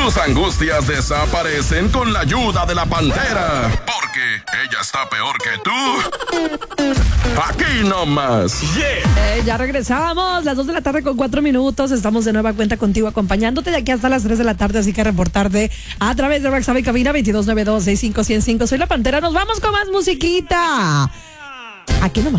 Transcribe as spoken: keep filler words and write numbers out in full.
Tus angustias desaparecen con la ayuda de la Pantera. Porque ella está peor que tú. Aquí nomás. Yeah. Eh, ya regresamos, las dos de la tarde con cuatro minutos. Estamos de nueva cuenta contigo, acompañándote de aquí hasta las tres de la tarde. Así que reportarte a través de WhatsApp y cabina veintidós noventa y dos, sesenta y cinco, ciento cinco. Soy la Pantera. Nos vamos con más musiquita. Aquí nomás.